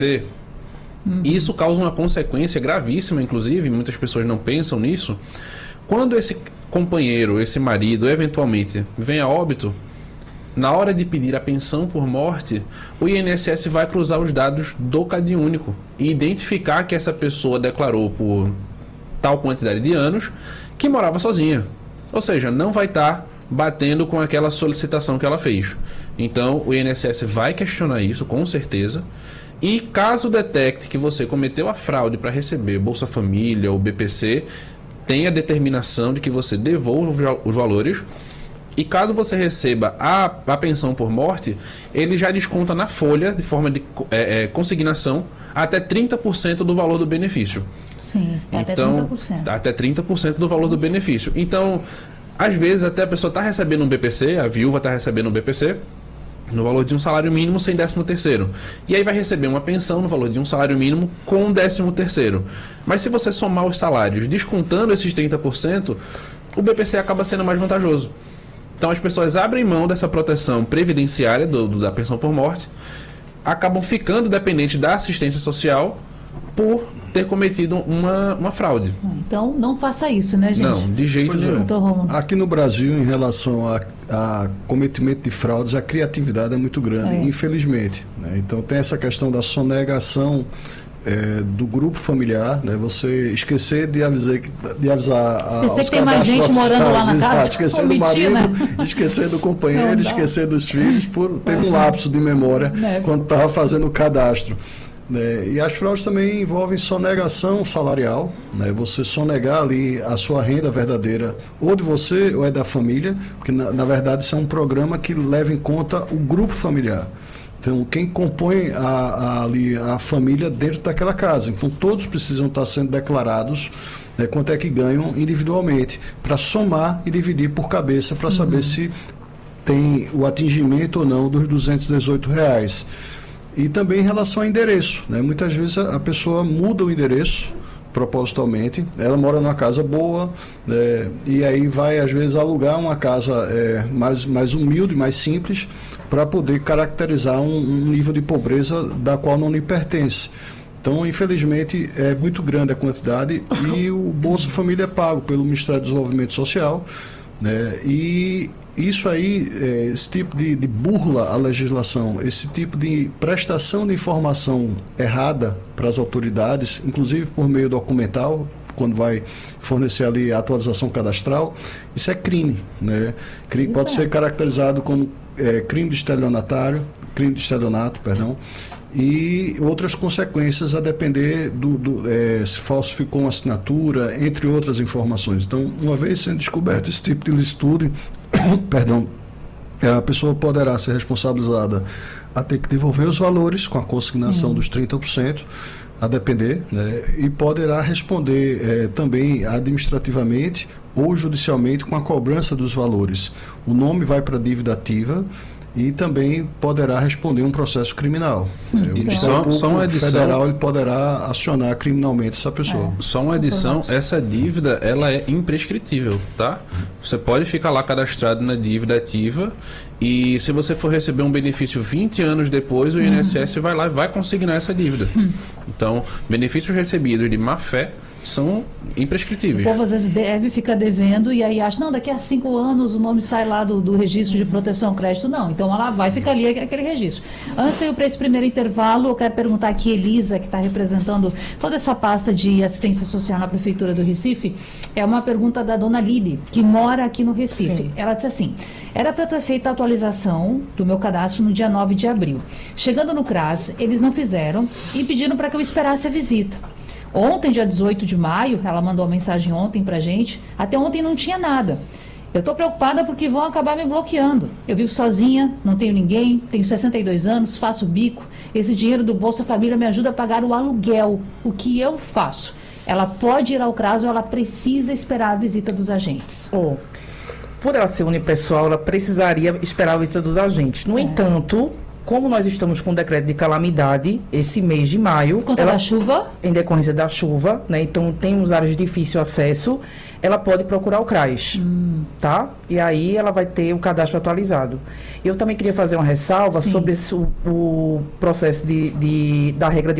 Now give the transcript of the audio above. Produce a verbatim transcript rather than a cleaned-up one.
Uhum. Isso causa uma consequência gravíssima, inclusive, muitas pessoas não pensam nisso. Quando esse companheiro, esse marido, eventualmente vem a óbito, na hora de pedir a pensão por morte, o I N S S vai cruzar os dados do CadÚnico e identificar que essa pessoa declarou por tal quantidade de anos que morava sozinha. Ou seja, não vai estar batendo com aquela solicitação que ela fez. Então, o I N S S vai questionar isso, com certeza. E caso detecte que você cometeu a fraude para receber Bolsa Família ou B P C, tem a determinação de que você devolva os valores. E caso você receba a, a pensão por morte, ele já desconta na folha, de forma de é, é, consignação, até trinta por cento do valor do benefício. Sim, então, até trinta por cento. Até trinta por cento do valor do benefício. Então, às vezes até a pessoa está recebendo um B P C, a viúva está recebendo um B P C, no valor de um salário mínimo sem décimo terceiro. E aí vai receber uma pensão no valor de um salário mínimo com décimo terceiro. Mas se você somar os salários descontando esses trinta por cento, o B P C acaba sendo mais vantajoso. Então as pessoas abrem mão dessa proteção previdenciária do, do, da pensão por morte, acabam ficando dependentes da assistência social por ter cometido uma, uma fraude. Então não faça isso, né, gente? Não, de jeito nenhum. É. Aqui no Brasil, em relação a, a cometimento de fraudes, a criatividade é muito grande, é. infelizmente. Né? Então tem essa questão da sonegação É, do grupo familiar, né? Você esquecer de avisar, de avisar esquecer que tem mais gente morando lá na casa, esquecer do marido, esquecer do companheiro, esquecer dos filhos, por ter um lapso de memória é. quando estava fazendo o cadastro. Né? E as fraudes também envolvem sonegação salarial, né? Você sonegar ali a sua renda verdadeira, ou de você ou é da família, porque na, na verdade isso é um programa que leva em conta o grupo familiar. Então, quem compõe a, a, ali a família dentro daquela casa. Então, todos precisam estar sendo declarados, né, quanto é que ganham individualmente, para somar e dividir por cabeça, para saber uhum. se tem o atingimento ou não dos duzentos e dezoito reais. E também em relação ao endereço. Né? Muitas vezes a, a pessoa muda o endereço propositalmente, ela mora numa casa boa, é, e aí vai às vezes alugar uma casa é, mais, mais humilde, mais simples, para poder caracterizar um, um nível de pobreza da qual não lhe pertence. Então, infelizmente, é muito grande a quantidade e o Bolsa Família é pago pelo Ministério do Desenvolvimento Social, né? E isso aí, é, esse tipo de, de burla à legislação, esse tipo de prestação de informação errada para as autoridades, inclusive por meio documental, quando vai fornecer ali a atualização cadastral, isso é crime, né? Crime pode é. ser caracterizado como é, crime de estelionatário, crime de estelionato, perdão, e outras consequências a depender do, do é, se falsificou uma assinatura, entre outras informações. Então, uma vez sendo descoberto esse tipo de licitude, perdão, a pessoa poderá ser responsabilizada a ter que devolver os valores com a consignação Sim. dos trinta por cento, a depender, né, e poderá responder é, também administrativamente ou judicialmente com a cobrança dos valores. O nome vai para a dívida ativa e também poderá responder um processo criminal. Hum, é, o Ministério Público só uma adição, Federal ele poderá acionar criminalmente essa pessoa. É. Só uma adição, essa dívida ela é imprescritível, tá? Você pode ficar lá cadastrado na dívida ativa e se você for receber um benefício vinte anos depois, o I N S S uhum. vai lá e vai consignar essa dívida. Uhum. Então, benefícios recebidos de má fé são imprescritíveis. O povo às vezes deve ficar devendo e aí acha, não, daqui a cinco anos o nome sai lá do, do registro de proteção ao crédito. Não, então ela vai ficar ali aquele registro. Antes de eu ir para esse primeiro intervalo, eu quero perguntar aqui a Elisa, que está representando toda essa pasta de assistência social na Prefeitura do Recife, é uma pergunta da dona Lili, que mora aqui no Recife. Sim. Ela disse assim, era para ter feito a atualização do meu cadastro no dia nove de abril. Chegando no CRAS, eles não fizeram e pediram para que eu esperasse a visita. Ontem, dia dezoito de maio, ela mandou uma mensagem ontem pra gente, até ontem não tinha nada. Eu estou preocupada porque vão acabar me bloqueando. Eu vivo sozinha, não tenho ninguém, tenho sessenta e dois anos, faço bico. Esse dinheiro do Bolsa Família me ajuda a pagar o aluguel. O que eu faço? Ela pode ir ao CRAS ou ela precisa esperar a visita dos agentes? Oh, por ela ser unipessoal, ela precisaria esperar a visita dos agentes. No é. entanto, como nós estamos com o decreto de calamidade esse mês de maio... Por conta da chuva? Em decorrência da chuva, né? Então, temos áreas de difícil acesso, ela pode procurar o CRAS, hum. tá? E aí ela vai ter o cadastro atualizado. Eu também queria fazer uma ressalva Sim. sobre esse, o, o processo de, de, da regra de